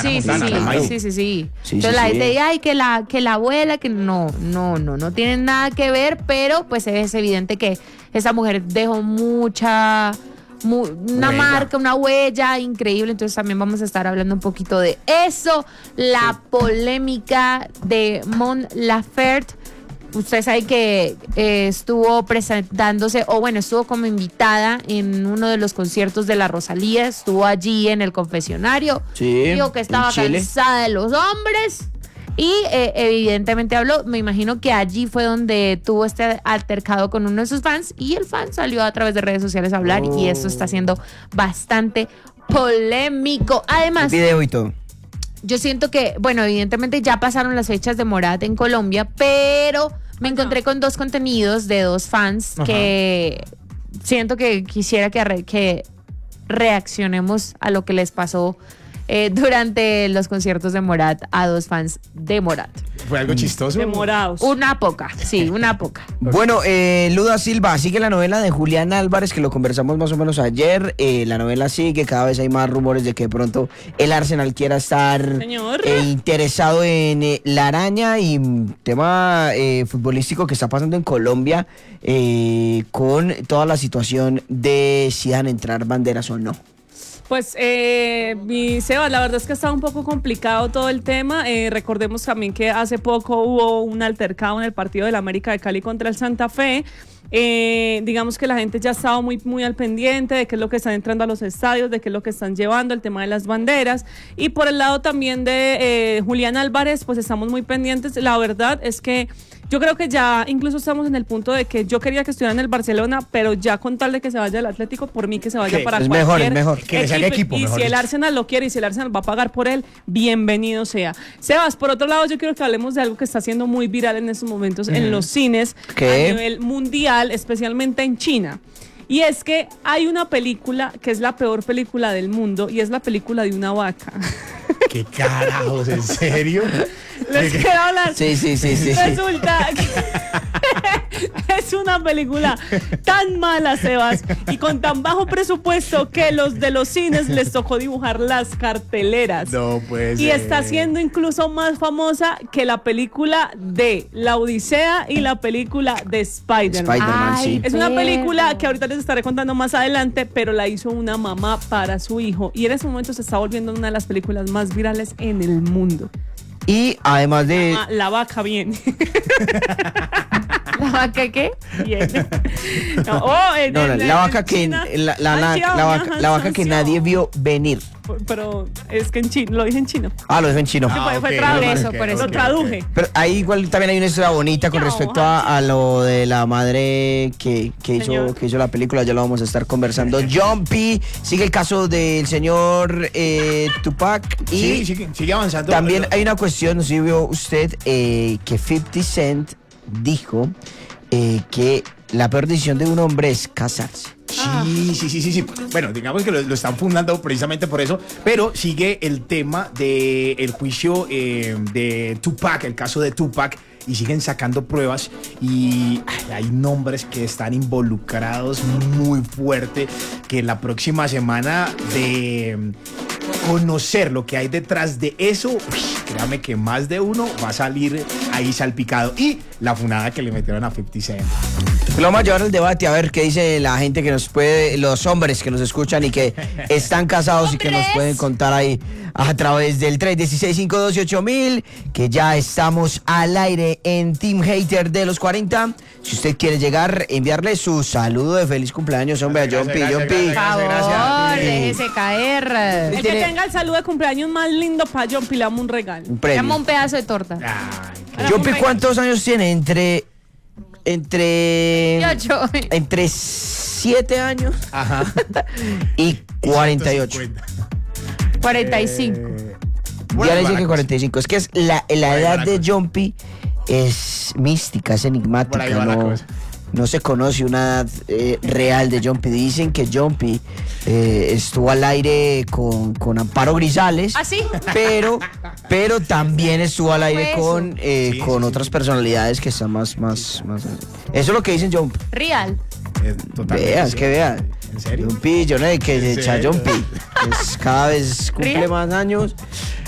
Sí. Entonces la gente dice, ay, que la abuela, que no tienen nada que ver, pero pues es evidente que esa mujer dejó una marca, una huella increíble. Entonces también vamos a estar hablando un poquito de eso. La polémica de Mon Laferte. Usted sabe que estuvo presentándose, estuvo como invitada en uno de los conciertos de la Rosalía, estuvo allí en el confesionario, dijo que estaba cansada de los hombres y evidentemente habló. Me imagino que allí fue donde tuvo este altercado con uno de sus fans y el fan salió a través de redes sociales a hablar y eso está siendo bastante polémico. Además, el video y todo. Yo siento que, evidentemente ya pasaron las fechas de Morat en Colombia, pero me encontré con dos contenidos de dos fans que siento que quisiera que reaccionemos a lo que les pasó durante los conciertos de Morat a dos fans de Morat. ¿Fue algo chistoso? Demorados. Una poca. Bueno, Luda Silva, sigue la novela de Julián Álvarez, que lo conversamos más o menos ayer. La novela sigue, cada vez hay más rumores de que de pronto el Arsenal quiera estar interesado en La Araña y tema futbolístico que está pasando en Colombia con toda la situación de si van a entrar banderas o no. Pues, mi Sebas, la verdad es que está un poco complicado todo el tema. Recordemos también que hace poco hubo un altercado en el partido del América de Cali contra el Santa Fe. Digamos que la gente ya estaba muy, muy al pendiente de qué es lo que están entrando a los estadios, de qué es lo que están llevando, el tema de las banderas. Y por el lado también de Julián Álvarez, pues estamos muy pendientes. La verdad es que yo creo que ya incluso estamos en el punto de que yo quería que estuviera en el Barcelona, pero ya con tal de que se vaya al Atlético, por mí que se vaya para cualquier mejor. Que le salga equipo. Y si el Arsenal lo quiere y si el Arsenal va a pagar por él, bienvenido sea. Sebas, por otro lado, yo quiero que hablemos de algo que está siendo muy viral en estos momentos en los cines a nivel mundial, especialmente en China. Y es que hay una película que es la peor película del mundo y es la película de una vaca. ¿Qué carajos? ¿En serio? Les quiero hablar. Sí. Resulta que es una película tan mala, Sebas, y con tan bajo presupuesto que los de los cines les tocó dibujar las carteleras. No, pues. Y está siendo incluso más famosa que la película de La Odisea y la película de Spider-Man. Sí. Es una película que ahorita les estaré contando más adelante, pero la hizo una mamá para su hijo. Y en ese momento se está volviendo una de las películas más virales en el mundo. Y además de... La vaca viene. ¿La vaca qué? Viene. La vaca que la vaca que nadie vio venir. Pero es que en chino, lo dije en chino. Lo dije en chino. Por eso traduje. Pero ahí igual también hay una historia bonita con respecto a lo de la madre que hizo la película. Ya lo vamos a estar conversando. John P. Sigue el caso del señor Tupac. Y sigue avanzando. También hay una cuestión, no sé si vio usted, que 50 Cent dijo que la peor decisión de un hombre es casarse. Sí. Bueno, digamos que lo están fundando precisamente por eso, pero sigue el tema del juicio de Tupac, el caso de Tupac, y siguen sacando pruebas y hay nombres que están involucrados muy fuerte, que la próxima semana de conocer lo que hay detrás de eso, créame que más de uno va a salir ahí salpicado. Y la funada que le metieron a 50 Cent. Lo vamos a llevar al debate a ver qué dice la gente que nos puede, los hombres que nos escuchan y que están casados y que nos pueden contar ahí a través del 316-512-8000, que ya estamos al aire en Team Hater de los 40. Si usted quiere llegar, enviarle su saludo de feliz cumpleaños, hombre, a John P. Por favor, déjese caer. El que tenga el saludo de cumpleaños más lindo para John P, le damos un regalo. Llama un pedazo de torta. John P, ¿cuántos años tiene? Entre 7 años y 48. 45. Ya le dije que 45. Es que es la edad de John P es mística, es enigmática. No se conoce una edad real de John P. Dicen que John P estuvo al aire con Amparo Grisales. ¿Ah, sí? Pero también estuvo al aire con otras personalidades que están más. Eso es lo que dicen John P. Real. Veas. ¿En serio? John P, yo no hay que echar John P. Cada vez cumple más años.